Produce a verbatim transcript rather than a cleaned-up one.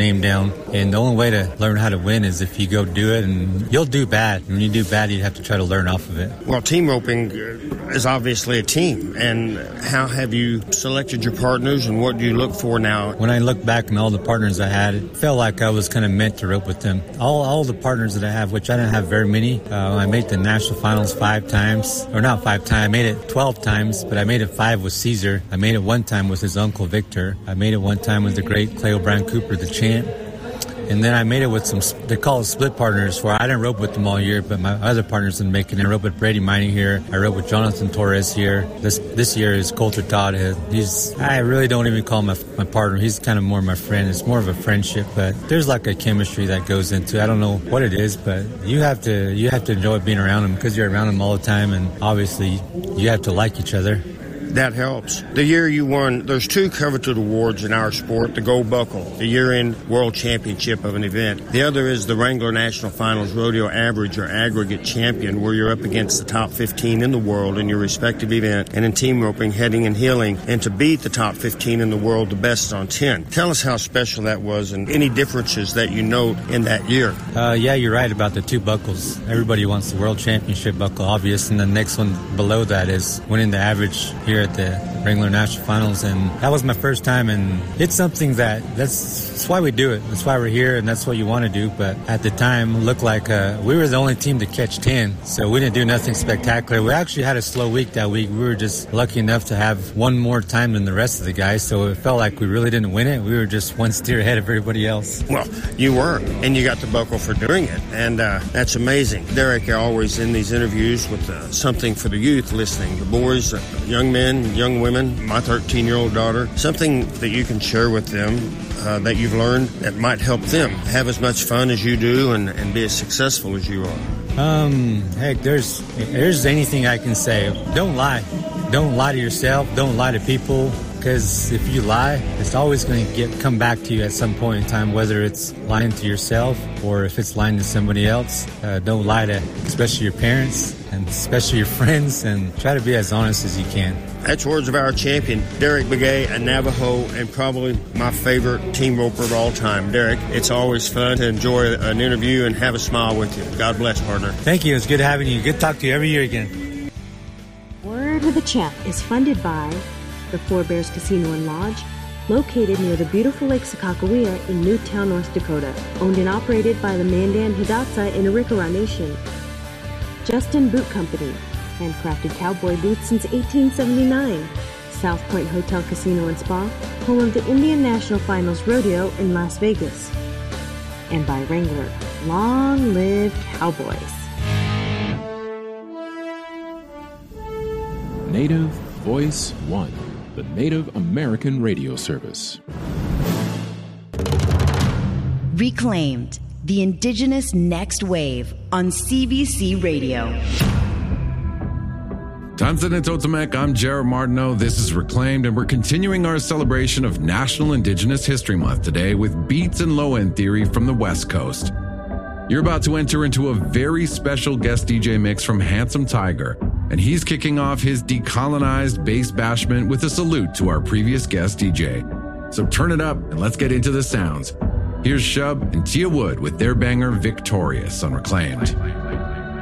came down. And the only way to learn how to win is if you go do it, and you'll do bad. When you do bad, you have to try to learn off of it. Well, team roping is obviously a team. And how have you selected your partners, and what do you look for now? When I look back on all the partners I had, it felt like I was kind of meant to rope with them. All all the partners that I have, which I didn't have very many, uh, I made the national finals five times. Or not five times, I made it twelve times, but I made it five with Caesar. I made it one time with his uncle Victor. I made it one time with the great Clay O'Brien Cooper, the champ. And then I made it with some, they call it split partners, where I didn't rope with them all year, but my other partners didn't make it. I roped with Brady Miney here. I roped with Jonathan Torres here. This this year is Coulter Todd. He's, I really don't even call him my, my partner. He's kind of more my friend. It's more of a friendship, but there's like a chemistry that goes into it. I don't know what it is, but you have to, you have to enjoy being around him because you're around him all the time, and obviously you have to like each other. That helps. The year you won, there's two coveted awards in our sport, the Gold Buckle, the year-end world championship of an event. The other is the Wrangler National Finals Rodeo Average or Aggregate Champion, where you're up against the top fifteen in the world in your respective event, and in team roping, heading and heeling, and to beat the top fifteen in the world, the best on ten. Tell us how special that was and any differences that you note in that year. Uh, yeah, you're right about the two buckles. Everybody wants the world championship buckle, obvious, and the next one below that is winning the average here at the Wrangler National Finals, and that was my first time, and it's something that that's, that's why we do it. That's why we're here, and that's what you want to do. But at the time, it looked like uh, we were the only team to catch ten, so we didn't do nothing spectacular. We actually had a slow week that week. We were just lucky enough to have one more time than the rest of the guys, so it felt like we really didn't win it. We were just one steer ahead of everybody else. Well, you were, and you got the buckle for doing it, and uh, that's amazing. Derek, always in these interviews with uh, something for the youth listening, the boys, uh, young men, young women, my thirteen-year-old daughter, something that you can share with them uh, that you've learned that might help them have as much fun as you do and, and be as successful as you are. Um, heck, there's there's anything I can say. Don't lie. Don't lie to yourself. Don't lie to people. Because if you lie, it's always going to get come back to you at some point in time, whether it's lying to yourself or if it's lying to somebody else. Uh, don't lie to especially your parents and especially your friends, and try to be as honest as you can. That's words of our champion, Derek Begay, a Navajo, and probably my favorite team roper of all time. Derek, it's always fun to enjoy an interview and have a smile with you. God bless, partner. Thank you. It's good having you. Good to talk to you every year again. Word of the Champ is funded by the Four Bears Casino and Lodge, located near the beautiful Lake Sakakawea in Newtown, North Dakota, owned and operated by the Mandan Hidatsa in Arikara Nation. Justin Boot Company, handcrafted cowboy boots since eighteen seventy-nine. South Point Hotel Casino and Spa, home of the Indian National Finals Rodeo in Las Vegas. And by Wrangler, long live Cowboys. Native Voice One, the Native American radio service. Reclaimed, the Indigenous Next Wave on C B C Radio. Tamsin and Totemek, I'm Jared Martineau. This is Reclaimed, and we're continuing our celebration of National Indigenous History Month today with beats and low-end theory from the West Coast. You're about to enter into a very special guest D J mix from Handsome Tiger, and he's kicking off his decolonized bass bashment with a salute to our previous guest D J. So turn it up and let's get into the sounds. Here's Shub and Tia Wood with their banger Victorious on Reclaimed.